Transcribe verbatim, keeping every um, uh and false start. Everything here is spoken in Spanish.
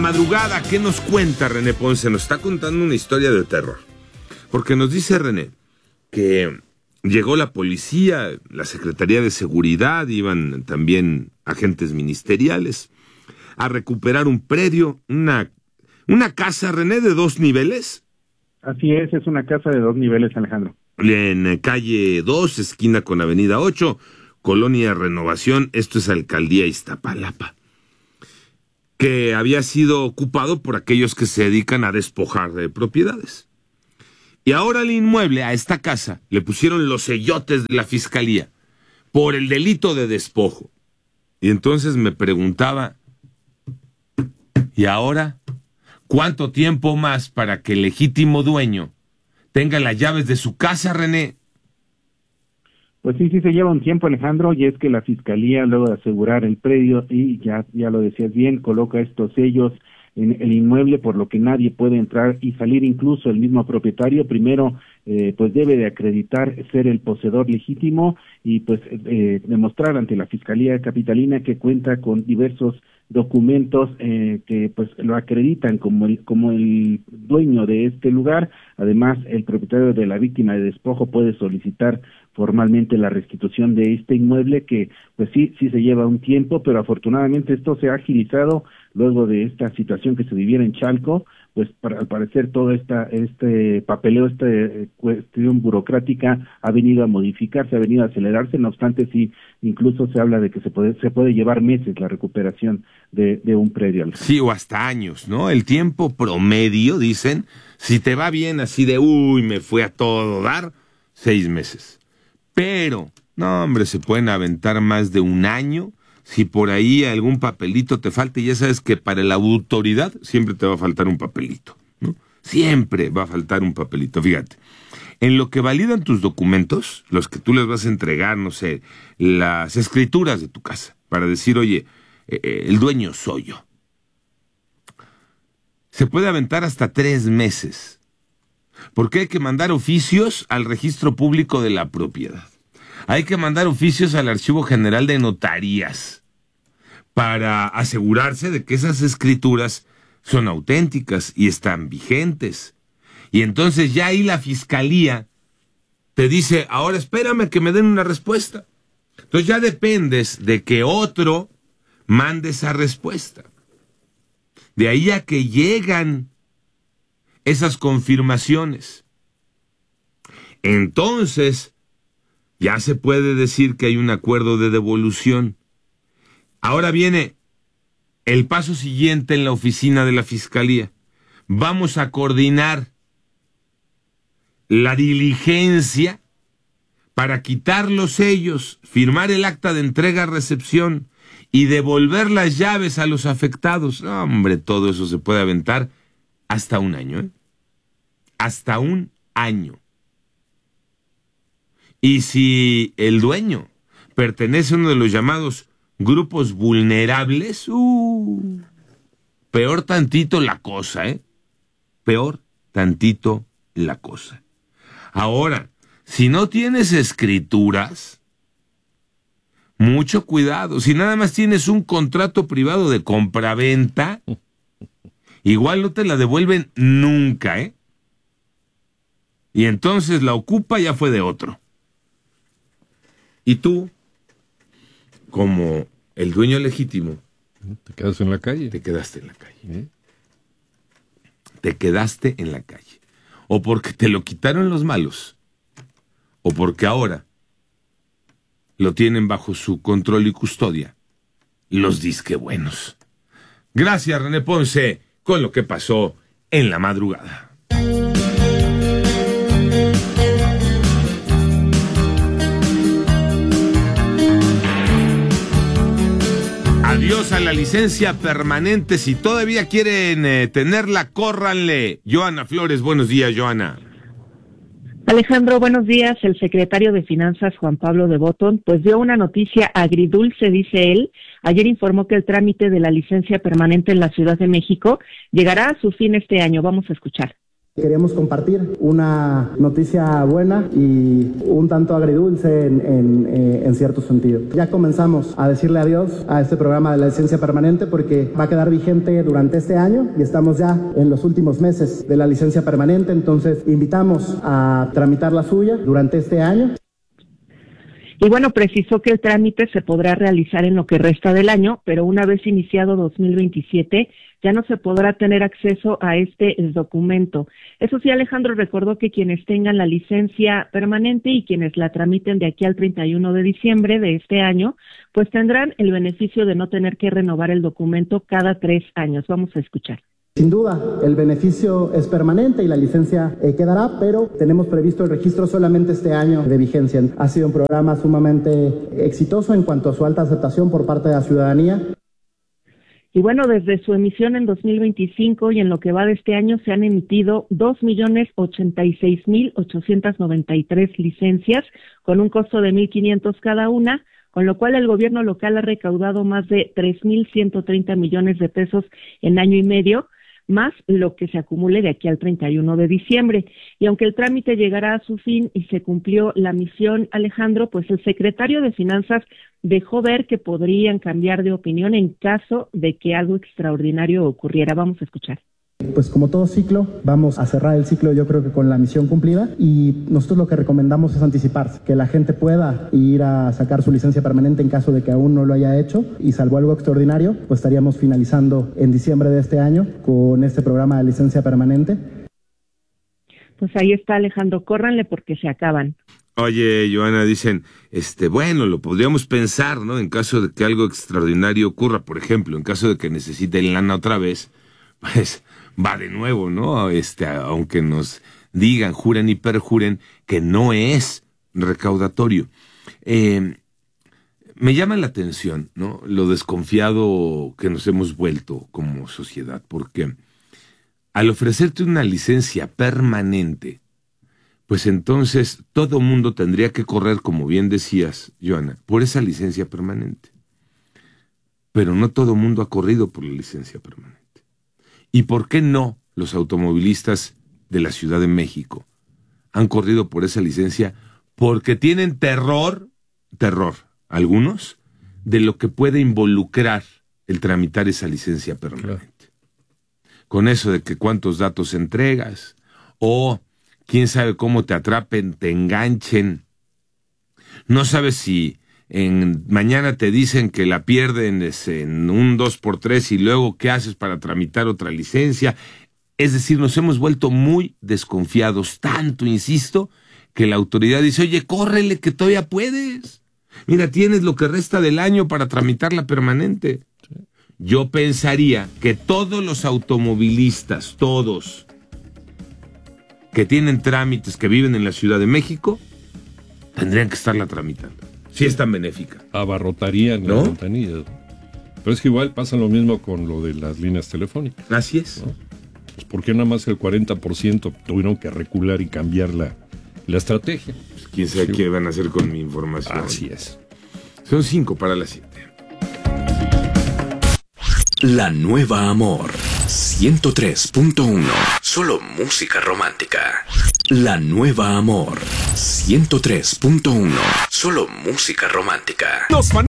madrugada. ¿Qué nos cuenta René Ponce? Nos está contando una historia de terror. Porque nos dice René que llegó la policía, la Secretaría de Seguridad, iban también agentes ministeriales a recuperar un predio, una, una casa, René, de dos niveles. Así es, es una casa de dos niveles, Alejandro. En calle dos, esquina con avenida ocho, Colonia Renovación, esto es Alcaldía Iztapalapa, que había sido ocupado por aquellos que se dedican a despojar de propiedades. Y ahora al inmueble, a esta casa, le pusieron los sellotes de la fiscalía por el delito de despojo. Y entonces me preguntaba, ¿y ahora cuánto tiempo más para que el legítimo dueño tenga las llaves de su casa, René? Pues sí, sí se lleva un tiempo, Alejandro, y es que la fiscalía, luego de asegurar el predio, y ya, ya lo decías bien, coloca estos sellos en el inmueble, por lo que nadie puede entrar y salir, incluso el mismo propietario. Primero, eh, pues debe de acreditar ser el poseedor legítimo y pues eh, demostrar ante la Fiscalía Capitalina que cuenta con diversos documentos eh, que pues lo acreditan como el como el dueño de este lugar. Además, el propietario de la víctima de despojo puede solicitar formalmente la restitución de este inmueble, que pues sí, sí se lleva un tiempo, pero afortunadamente esto se ha agilizado luego de esta situación que se viviera en Chalco. Pues para, al parecer todo esta este papeleo, esta eh, cuestión burocrática ha venido a modificarse, ha venido a acelerarse. No obstante, sí, incluso se habla de que se puede se puede llevar meses la recuperación de, de un predio. Sí, o hasta años, ¿no? El tiempo promedio, dicen, si te va bien así de, uy, me fue a todo dar, seis meses. Pero, no, hombre, se pueden aventar más de un año. Si por ahí algún papelito te falta, ya sabes que para la autoridad siempre te va a faltar un papelito, ¿no? Siempre va a faltar un papelito, fíjate. En lo que validan tus documentos, los que tú les vas a entregar, no sé, las escrituras de tu casa, para decir, oye, eh, el dueño soy yo. Se puede aventar hasta tres meses, porque hay que mandar oficios al registro público de la propiedad. Hay que mandar oficios al Archivo General de Notarías para asegurarse de que esas escrituras son auténticas y están vigentes. Y entonces ya ahí la fiscalía te dice, ahora espérame que me den una respuesta. Entonces ya dependes de que otro mande esa respuesta. De ahí a que llegan esas confirmaciones. Entonces ya se puede decir que hay un acuerdo de devolución. Ahora viene el paso siguiente en la oficina de la Fiscalía. Vamos a coordinar la diligencia para quitar los sellos, firmar el acta de entrega-recepción y devolver las llaves a los afectados. No, hombre, todo eso se puede aventar hasta un año, ¿eh? Hasta un año. Y si el dueño pertenece a uno de los llamados grupos vulnerables, uh, peor tantito la cosa, ¿eh? Peor tantito la cosa. Ahora, si no tienes escrituras, mucho cuidado. Si nada más tienes un contrato privado de compraventa, igual no te la devuelven nunca, ¿eh? Y entonces la ocupa ya fue de otro. Y tú, como el dueño legítimo, te quedas en la calle. Te quedaste en la calle. ¿Eh? Te quedaste en la calle. O porque te lo quitaron los malos, o porque ahora lo tienen bajo su control y custodia los disque buenos. Gracias, René Ponce, con lo que pasó en la madrugada. Adiós a la licencia permanente. Si todavía quieren eh, tenerla, córranle. Joana Flores, buenos días, Joana. Alejandro, buenos días. El secretario de Finanzas, Juan Pablo de Botton, pues dio una noticia agridulce, dice él. Ayer informó que el trámite de la licencia permanente en la Ciudad de México llegará a su fin este año. Vamos a escuchar. Queremos compartir una noticia buena y un tanto agridulce en, en, eh, en cierto sentido. Ya comenzamos a decirle adiós a este programa de la licencia permanente porque va a quedar vigente durante este año y estamos ya en los últimos meses de la licencia permanente, entonces invitamos a tramitar la suya durante este año. Y bueno, precisó que el trámite se podrá realizar en lo que resta del año, pero una vez iniciado dos mil veintisiete, ya no se podrá tener acceso a este documento. Eso sí, Alejandro recordó que quienes tengan la licencia permanente y quienes la tramiten de aquí al treinta y uno de diciembre de este año, pues tendrán el beneficio de no tener que renovar el documento cada tres años. Vamos a escuchar. Sin duda, el beneficio es permanente y la licencia eh, quedará, pero tenemos previsto el registro solamente este año de vigencia. Ha sido un programa sumamente exitoso en cuanto a su alta aceptación por parte de la ciudadanía. Y bueno, desde su emisión en dos mil veinticinco y en lo que va de este año se han emitido dos millones ochenta y seis mil ochocientas noventa y tres licencias con un costo de mil quinientos cada una, con lo cual el gobierno local ha recaudado más de tres mil ciento treinta millones de pesos en año y medio, más lo que se acumule de aquí al treinta y uno de diciembre. Y aunque el trámite llegará a su fin y se cumplió la misión, Alejandro, pues el secretario de Finanzas dejó ver que podrían cambiar de opinión en caso de que algo extraordinario ocurriera. Vamos a escuchar. Pues como todo ciclo, vamos a cerrar el ciclo yo creo que con la misión cumplida y nosotros lo que recomendamos es anticiparse, que la gente pueda ir a sacar su licencia permanente en caso de que aún no lo haya hecho y salvo algo extraordinario, pues estaríamos finalizando en diciembre de este año con este programa de licencia permanente. Pues ahí está, Alejandro, córranle porque se acaban. Oye, Joana, dicen, este, bueno, lo podríamos pensar, ¿no? En caso de que algo extraordinario ocurra, por ejemplo, en caso de que necesiten lana otra vez, pues va de nuevo, ¿no? Este, aunque nos digan, juren y perjuren que no es recaudatorio. Eh, me llama la atención, ¿no? Lo desconfiado que nos hemos vuelto como sociedad, porque al ofrecerte una licencia permanente, pues entonces todo mundo tendría que correr, como bien decías, Joana, por esa licencia permanente. Pero no todo mundo ha corrido por la licencia permanente. ¿Y por qué no los automovilistas de la Ciudad de México han corrido por esa licencia? Porque tienen terror, terror, algunos, de lo que puede involucrar el tramitar esa licencia permanente. Con eso de que cuántos datos entregas, o quién sabe cómo te atrapen, te enganchen. No sabes si en, mañana te dicen que la pierden es en un dos por tres y luego ¿qué haces para tramitar otra licencia? Es decir, nos hemos vuelto muy desconfiados, tanto, insisto, que la autoridad dice, oye, córrele que todavía puedes. Mira, tienes lo que resta del año para tramitar la permanente. Yo pensaría que todos los automovilistas, todos, que tienen trámites, que viven en la Ciudad de México, tendrían que estarla tramitando. Si es tan benéfica. Abarrotarían ¿no? las ventanillas. Pero es que igual pasa lo mismo con lo de las líneas telefónicas. Así es. ¿No? Pues ¿por qué nada más el cuarenta por ciento tuvieron que recular y cambiar la, la estrategia? Pues quién sabe sí. qué van a hacer con mi información. Así es. Son cinco para las siete. La Nueva Amor ciento tres punto uno. Solo música romántica. La Nueva Amor ciento tres punto uno. Solo música romántica. Los